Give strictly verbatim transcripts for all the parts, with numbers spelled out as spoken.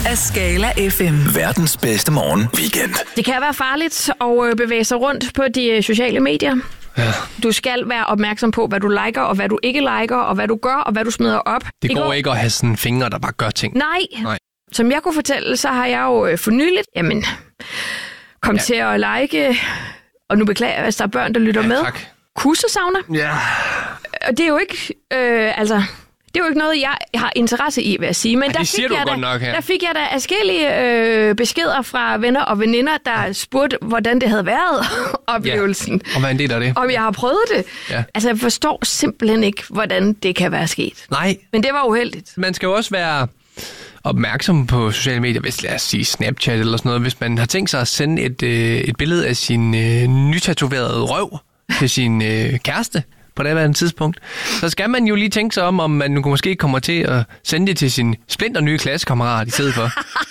af Skala F M. Verdens bedste morgen weekend. Det kan være farligt at bevæge sig rundt på de sociale medier. Ja. Du skal være opmærksom på, hvad du liker, og hvad du ikke liker, og hvad du gør, og hvad du smider op. Det I går går... ikke at have sådan fingre, der bare gør ting. Nej. Nej. Som jeg kunne fortælle, så har jeg jo for nyligt, jamen, kom ja. til at like, og nu beklager jeg, hvis der er børn, der lytter ja, med. Tak. Kussesavner. Ja. Og det er jo ikke, øh, altså... Det er jo ikke noget, jeg har interesse i, vil jeg sige. Men Ej, der, det fik siger du jeg godt da, nok her. der fik jeg da forskellige øh, beskeder fra venner og veninder, der spurgte, hvordan det havde været, oplevelsen. Ja. Og hvad er en del af det? Om jeg har prøvet det. Ja. Altså, jeg forstår simpelthen ikke, hvordan det kan være sket. Nej. Men det var uheldigt. Man skal jo også være opmærksom på sociale medier, hvis lad os sige Snapchat eller sådan noget. Hvis man har tænkt sig at sende et, øh, et billede af sin øh, nytatoverede røv til sin øh, kæreste, på det her tidspunkt, så skal man jo lige tænke sig om, om man nu måske kommer til at sende det til sin splinter nye klassekammerat i stedet for.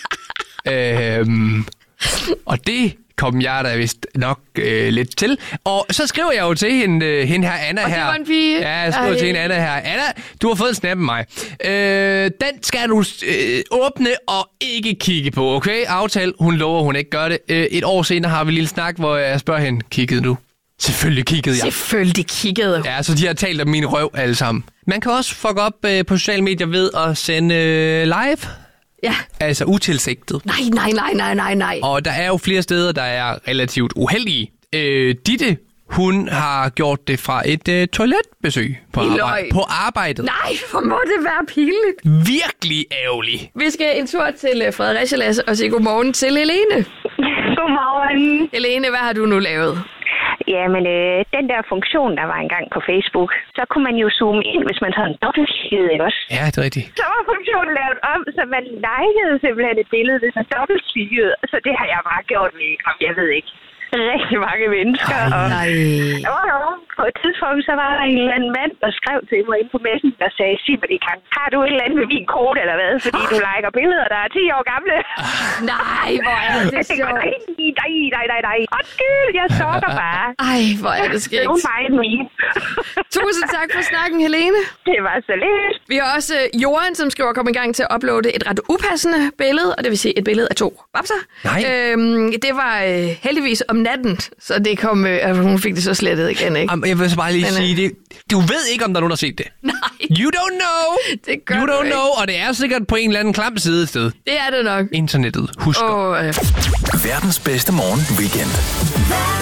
øhm, og det kom jeg da vist nok øh, lidt til. Og så skriver jeg jo til hende, øh, hende her, Anna og her. Og det var en pige. Ja, jeg skriver Ej. til hende, Anna her. Anna, du har fået en snap af mig. Øh, den skal du øh, åbne og ikke kigge på, okay? Aftale, hun lover, hun ikke gør det. Øh, et år senere har vi en lille snak, hvor jeg spørger hende, kiggede du? Selvfølgelig kiggede jeg. Selvfølgelig kiggede jeg. Ja, så de har talt om min røv alle sammen. Man kan også fuck op øh, på sociale medier ved at sende øh, live. Ja. Altså utilsigtet. Nej, nej, nej, nej, nej, nej. Og der er jo flere steder, der er relativt uheldige. Øh, Ditte, hun har gjort det fra et øh, toiletbesøg på, arbejde, på arbejdet. Nej, hvor må det være pinligt. Virkelig ærgerlig. Vi skal en tur til Fredericia, Lasse, og sige godmorgen til Helene. Godmorgen. Helene, hvad har du nu lavet? Jamen, øh, den der funktion, der var engang på Facebook, så kunne man jo zoome ind, hvis man havde en dobbeltkigget, ikke også? Ja, det er rigtigt. Så var funktionen lavet om, så man likede simpelthen et billede, hvis man dobbeltkiggede. Så det har jeg bare gjort med, om jeg ved ikke, rigtig mange mennesker. Ej, og nej. Og, og på et tidspunkt, så var der en eller anden mand, der skrev til mig inde på messen, der sagde, sig mig det kan. Har du et eller andet med min kode eller hvad? Fordi du liker billeder, der er ti år gamle. Nej, hvor er det jeg tænker, nej, nej, nej, nej, nej. Undskyld, jeg sokker bare. Ej, hvor er det skægt. Det er mig. Tusind tak for snakken, Helene. Det var så lidt. Vi har også uh, Johan, som skriver at komme i gang til at uploade et ret upassende billede, og det vil sige et billede af to babser. Nej. Øhm, det var uh, heldigvis om natten, så det kom, uh, altså, hun fik det så slettet igen, ikke? Jeg vil så bare lige Men, sige, det, du ved ikke, om der er nogen, der har set det. Nej. You don't know. Det gør You du don't ikke. know, og det er sikkert på en eller anden klam side et sted. Det er det nok. Internettet, husk. Og, uh... Verdens bedste morgen weekend.